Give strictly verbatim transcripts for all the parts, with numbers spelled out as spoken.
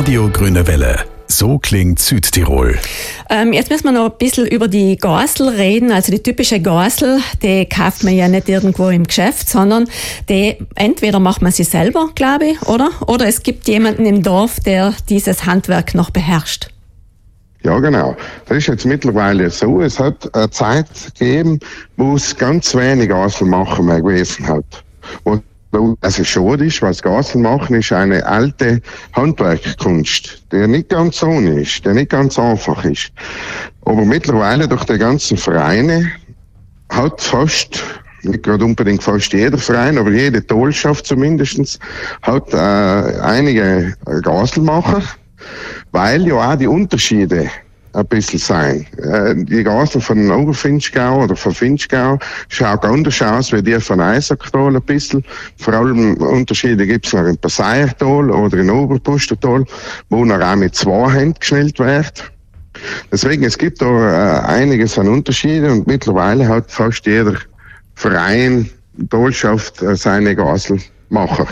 Radio Grüne Welle. So klingt Südtirol. Ähm, jetzt müssen wir noch ein bisschen über die Gasel reden. Also die typische Gasel, die kauft man ja nicht irgendwo im Geschäft, sondern die, entweder macht man sie selber, glaube ich, oder? Oder es gibt jemanden im Dorf, der dieses Handwerk noch beherrscht. Ja, genau. Das ist jetzt mittlerweile so. Es hat eine Zeit gegeben, wo es ganz wenig Gaselmacher mehr gewesen hat. Und also schade ist, was Gasel machen, ist eine alte Handwerkkunst, die nicht ganz ohne ist, die nicht ganz einfach ist. Aber mittlerweile durch die ganzen Vereine hat fast, nicht gerade unbedingt fast jeder Verein, aber jede Tollschaft zumindest, hat äh, einige Gaselmacher, weil ja auch die Unterschiede ein bisschen sein. Die Gasel von Oberfinchgau oder von Finchgau schaut anders aus wie die von Eisacktal ein bisschen. Vor allem Unterschiede gibt es noch in Passeiertal oder in Oberpustertal, wo noch auch mit zwei Händen geschnellt wird. Deswegen, es gibt da äh, einiges an Unterschieden und mittlerweile hat fast jeder Verein, Tollschaft äh, seine Gaselmacher.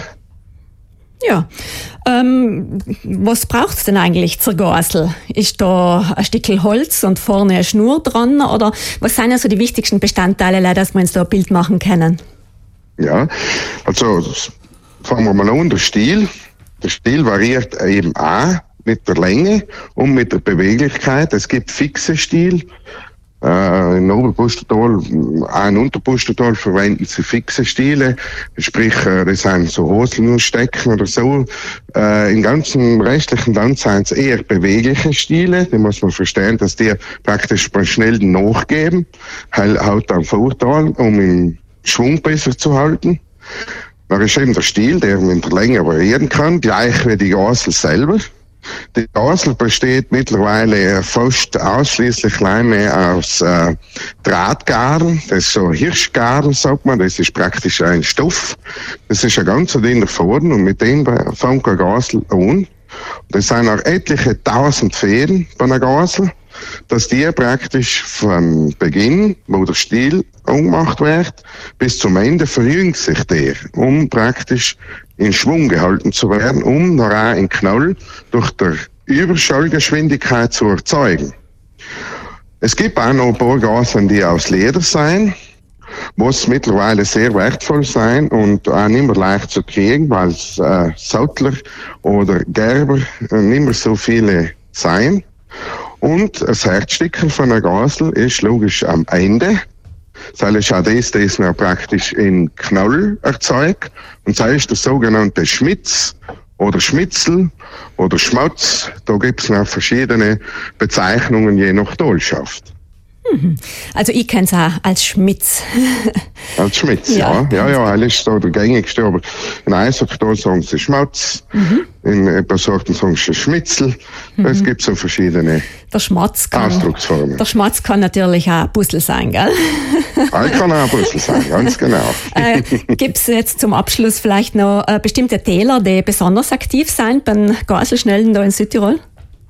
Ja, ähm, was braucht's denn eigentlich zur Gasel? Ist da ein Stückel Holz und vorne eine Schnur dran? Oder was sind also die wichtigsten Bestandteile, dass wir uns da ein Bild machen können? Ja, also fangen wir mal an, der Stiel. Der Stiel variiert eben auch mit der Länge und mit der Beweglichkeit. Es gibt fixe Stiel. Äh, in Oberpustertal, auch in Unterpustertal verwenden sie fixe Stiele, sprich, äh, das sind so Hoselnussstecken oder so. Äh, im ganzen restlichen Land sind es eher bewegliche Stiele, die muss man verstehen, dass die praktisch bei Schnellen nachgeben, halt hat einen Vorteil, um im Schwung besser zu halten. Da ist eben der Stiel, der mit der Länge variieren kann, gleich wie die Gasel selber. Die Gasel besteht mittlerweile fast ausschließlich mehr aus äh, Drahtgarn, das ist so Hirschgarn, sagt man, das ist praktisch ein Stoff. Das ist ein ganz dünner Faden und mit dem fängt eine Gasel an. Das sind auch etliche tausend Fäden bei einer Gasel, dass die praktisch vom Beginn, wo der Stiel umgemacht wird, bis zum Ende verjüngt sich der, um praktisch in Schwung gehalten zu werden, um nachher in Knall durch die Überschallgeschwindigkeit zu erzeugen. Es gibt auch noch ein paar Gaseln, die aus Leder sein, was mittlerweile sehr wertvoll sein und auch nicht mehr leicht zu kriegen, weil es äh, Sattler oder Gerber äh, nicht mehr so viele sein. Und das Herzstück von einer Gasel ist logisch am Ende. Das ist auch das, das man praktisch in Knall erzeugt. Und das ist der sogenannte Schmitz oder Schmitzel oder Schmatz. Da gibt es noch verschiedene Bezeichnungen je nach Tollschaft. Also ich kenne es auch als Schmitz. Als Schmitz, ja. Ja, ja, ja, das ist so der gängigste. Aber in Eisacktal sagen sie Schmatz, mhm. in ein paar Sorten sagen sie Schmitzel. Mhm. Es gibt so verschiedene der Schmatz kann, Ausdrucksformen. Der Schmatz kann natürlich auch ein Puzzle sein, gell? Ah, kann auch ein Puzzle sein, ganz genau. äh, Gibt es jetzt zum Abschluss vielleicht noch äh, bestimmte Täler, die besonders aktiv sind beim Gaselschnellen da in Südtirol?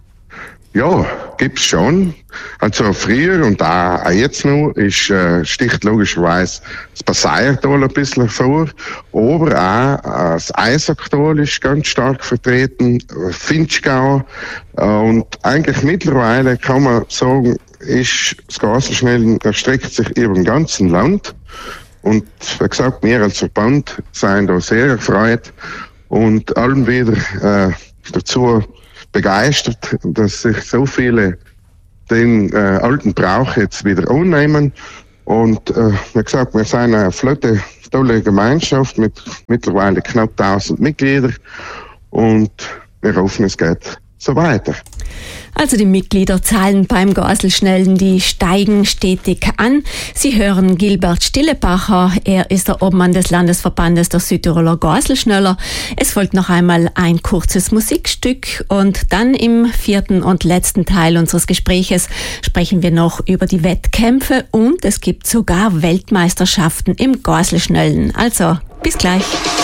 Ja, gibt's schon. Also früher und auch jetzt noch ist, äh, sticht logischerweise das Passeiertal ein bisschen hervor, aber auch das Eisacktal ist ganz stark vertreten, Finchgau, äh, und eigentlich mittlerweile kann man sagen, ist das Gaselschnellen erstreckt sich über dem ganzen Land und wie gesagt, wir als Verband sind da sehr erfreut und allen wieder äh, dazu begeistert, dass sich so viele den äh, alten Brauch jetzt wieder annehmen. Und äh, wie gesagt, wir sind eine flotte, tolle Gemeinschaft mit mittlerweile knapp tausend Mitgliedern und wir hoffen, es geht so weiter. Also die Mitgliederzahlen beim Gaselschnellen, die steigen stetig an. Sie hören Gilbert Stillebacher, er ist der Obmann des Landesverbandes der Südtiroler Gaselschneller. Es folgt noch einmal ein kurzes Musikstück und dann im vierten und letzten Teil unseres Gespräches sprechen wir noch über die Wettkämpfe und es gibt sogar Weltmeisterschaften im Gaselschnellen. Also bis gleich.